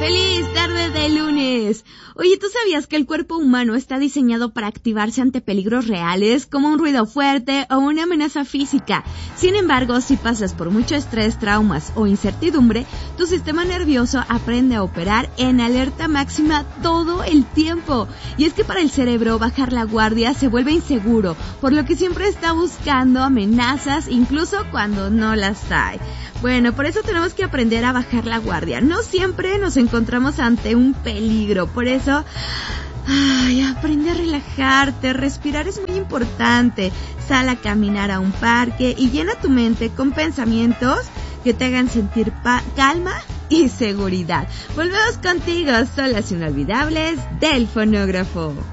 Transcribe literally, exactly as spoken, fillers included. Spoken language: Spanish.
¡Feliz tarde de lunes! Oye, ¿tú sabías que el cuerpo humano está diseñado para activarse ante peligros reales, como un ruido fuerte o una amenaza física? Sin embargo, si pasas por mucho estrés, traumas o incertidumbre, tu sistema nervioso aprende a operar en alerta máxima todo el tiempo. Y es que para el cerebro bajar la guardia se vuelve inseguro, por lo que siempre está buscando amenazas, incluso cuando no las hay. Bueno, por eso tenemos que aprender a bajar la guardia. No siempre nos encontramos ante un peligro, por eso, ay, aprende a relajarte, respirar es muy importante. Sal a caminar a un parque y llena tu mente con pensamientos que te hagan sentir pa- calma y seguridad. Volvemos contigo, son las inolvidables del fonógrafo.